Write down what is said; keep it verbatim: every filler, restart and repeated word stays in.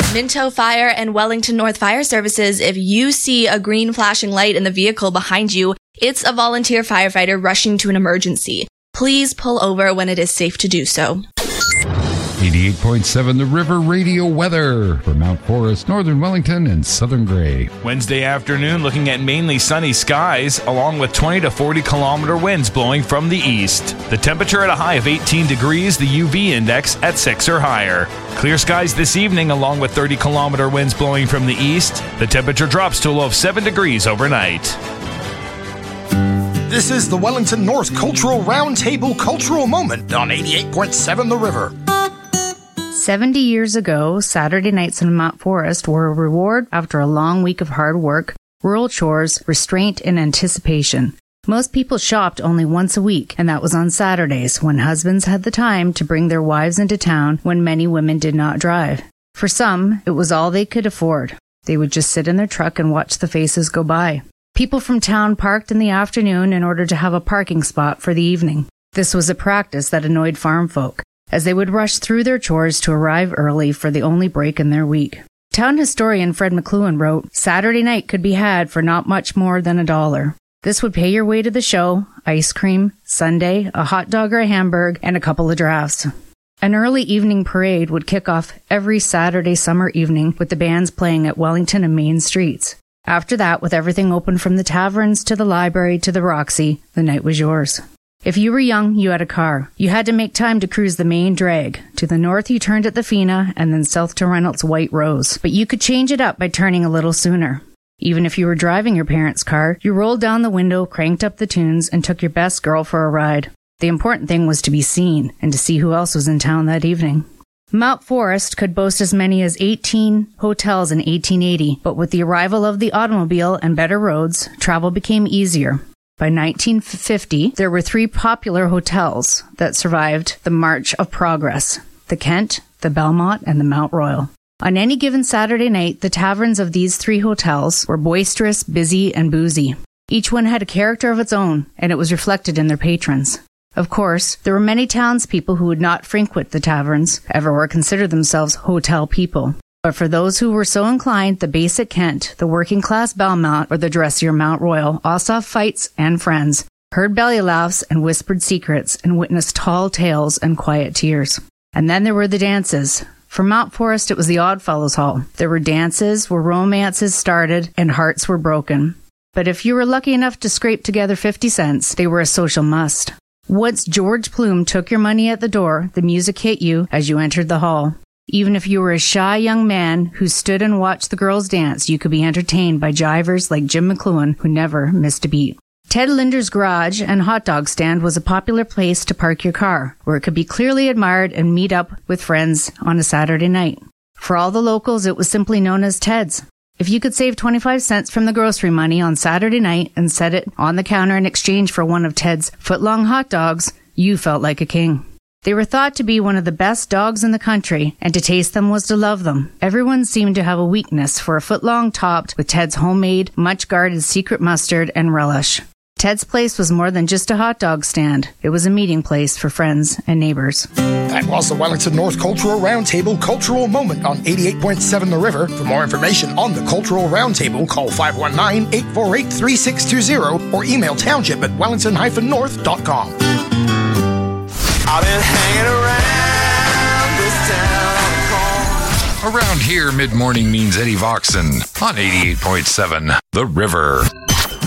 Minto Fire and Wellington North Fire Services. If you see a green flashing light in the vehicle behind you, it's a volunteer firefighter rushing to an emergency. Please pull over when it is safe to do so. eighty-eight point seven The River Radio weather for Mount Forest, Northern Wellington, and Southern Gray. Wednesday afternoon looking at mainly sunny skies, along with twenty to forty kilometer winds blowing from the east. The temperature at a high of eighteen degrees, the U V index at six or higher. Clear skies this evening, along with thirty kilometer winds blowing from the east. The temperature drops to a low of seven degrees overnight. This is the Wellington North Cultural Roundtable Cultural Moment on eighty-eight point seven The River. seventy years ago, Saturday nights in Mount Forest were a reward after a long week of hard work, rural chores, restraint, and anticipation. Most people shopped only once a week, and that was on Saturdays, when husbands had the time to bring their wives into town when many women did not drive. For some, it was all they could afford. They would just sit in their truck and watch the faces go by. People from town parked in the afternoon in order to have a parking spot for the evening. This was a practice that annoyed farm folk, as they would rush through their chores to arrive early for the only break in their week. Town historian Fred McLuhan wrote, "Saturday night could be had for not much more than a dollar. This would pay your way to the show, ice cream, sundae, a hot dog or a hamburger, and a couple of drafts." An early evening parade would kick off every Saturday summer evening with the bands playing at Wellington and Main streets. After that, with everything open from the taverns to the library to the Roxy, the night was yours. If you were young, you had a car. You had to make time to cruise the main drag. To the north, you turned at the Fina, and then south to Reynolds White Rose. But you could change it up by turning a little sooner. Even if you were driving your parents' car, you rolled down the window, cranked up the tunes, and took your best girl for a ride. The important thing was to be seen, and to see who else was in town that evening. Mount Forest could boast as many as eighteen hotels in eighteen eighty, but with the arrival of the automobile and better roads, travel became easier. By nineteen fifty, there were three popular hotels that survived the March of Progress: the Kent, the Belmont, and the Mount Royal. On any given Saturday night, the taverns of these three hotels were boisterous, busy, and boozy. Each one had a character of its own, and it was reflected in their patrons. Of course, there were many townspeople who would not frequent the taverns, ever or consider themselves hotel people. But for those who were so inclined, the basic Kent, the working-class Belmont, or the dressier Mount Royal all saw fights and friends, heard belly laughs and whispered secrets, and witnessed tall tales and quiet tears. And then there were the dances. For Mount Forest, it was the Oddfellows Hall. There were dances where romances started and hearts were broken. But if you were lucky enough to scrape together fifty cents, they were a social must. Once George Plume took your money at the door, the music hit you as you entered the hall. Even if you were a shy young man who stood and watched the girls dance, you could be entertained by jivers like Jim McLuhan, who never missed a beat. Ted Linder's garage and hot dog stand was a popular place to park your car, where it could be clearly admired and meet up with friends on a Saturday night. For all the locals, it was simply known as Ted's. If you could save twenty-five cents from the grocery money on Saturday night and set it on the counter in exchange for one of Ted's foot-long hot dogs, you felt like a king. They were thought to be one of the best dogs in the country, and to taste them was to love them. Everyone seemed to have a weakness for a foot-long topped with Ted's homemade, much-guarded secret mustard and relish. Ted's place was more than just a hot dog stand. It was a meeting place for friends and neighbors. That was the Wellington North Cultural Roundtable Cultural Moment on eighty-eight point seven The River. For more information on the Cultural Roundtable, call five one nine, eight four eight, three six two zero or email township at wellington dash north dot com. I've been hanging around this town. Around here, mid-morning means Eddie Voxon on eighty-eight point seven The River.